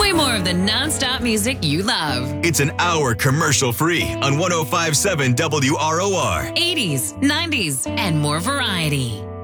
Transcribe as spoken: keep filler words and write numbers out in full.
Way more of the non-stop music you love. It's an hour commercial-free on one oh five point seven W R O R. eighties, nineties, and more variety.